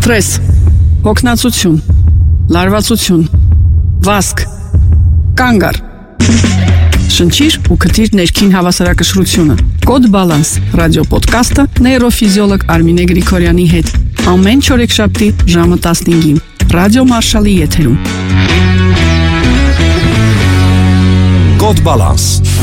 Սթրես, հոգնածություն, լարվածություն, վազք, կանգ առ։ Շնչիր ու քթիր ներքին հավասարակշռությունը։ Կոդ Բալանս ռադիոպոդքասթը նեյրոֆիզիոլոգ Արմինե Գրիգորյանի հետ։ Ամեն չորեքշաբթի ժամը 15-ին Ռադիո Մարշալի եթերում։ Կոդ Բալանս